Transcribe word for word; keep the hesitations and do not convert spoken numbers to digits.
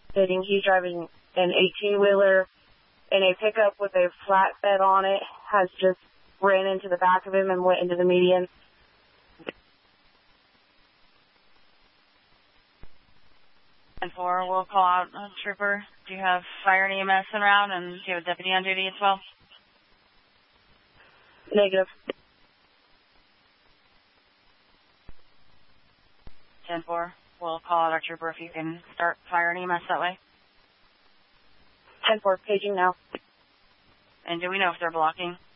Stating he's driving an eighteen-wheeler and a pickup with a flatbed on it has just ran into the back of him and went into the median. ten four, we'll call out a trooper. Do you have fire and E M S en route, and do you have a deputy on duty as well? Negative. ten four, we'll call out our trooper if you can start fire and E M S that way. ten four, paging now. And do we know if they're blocking?